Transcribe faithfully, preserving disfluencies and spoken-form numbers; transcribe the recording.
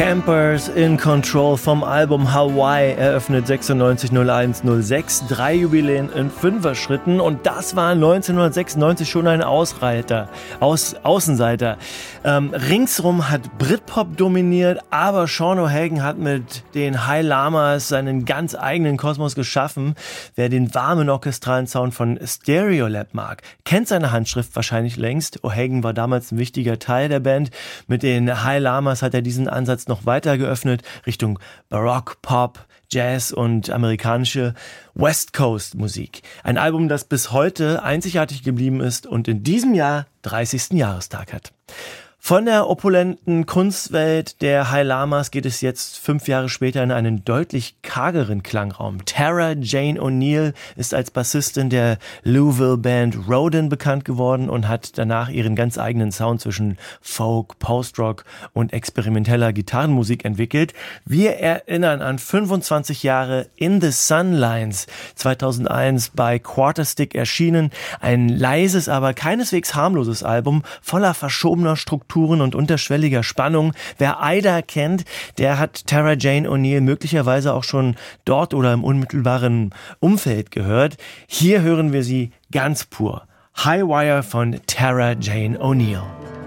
Campers in Control vom Album Hawaii eröffnet sechsundneunzig null eins null sechs. Drei Jubiläen in Fünfer-Schritten und das war neunzehnhundertsechsundneunzig schon ein Ausreiter, Aus, Außenseiter. Ähm, ringsrum hat Britpop dominiert, aber Sean O'Hagan hat mit den High Llamas seinen ganz eigenen Kosmos geschaffen. Wer den warmen orchestralen Sound von Stereolab mag, kennt seine Handschrift wahrscheinlich längst. O'Hagan war damals ein wichtiger Teil der Band. Mit den High Llamas hat er diesen Ansatz noch weiter geöffnet Richtung Baroque, Pop, Jazz und amerikanische West Coast Musik. Ein Album, das bis heute einzigartig geblieben ist und in diesem Jahr dreißigsten Jahrestag hat. Von der opulenten Kunstwelt der High Llamas geht es jetzt fünf Jahre später in einen deutlich kargeren Klangraum. Tara Jane O'Neill ist als Bassistin der Louisville-Band Rodin bekannt geworden und hat danach ihren ganz eigenen Sound zwischen Folk, Post-Rock und experimenteller Gitarrenmusik entwickelt. Wir erinnern an fünfundzwanzig Jahre In the Sunlines, zweitausendeins bei Quarterstick erschienen. Ein leises, aber keineswegs harmloses Album voller verschobener Strukturen und unterschwelliger Spannung. Wer Ida kennt, der hat Tara Jane O'Neill möglicherweise auch schon dort oder im unmittelbaren Umfeld gehört. Hier hören wir sie ganz pur. High Wire von Tara Jane O'Neill.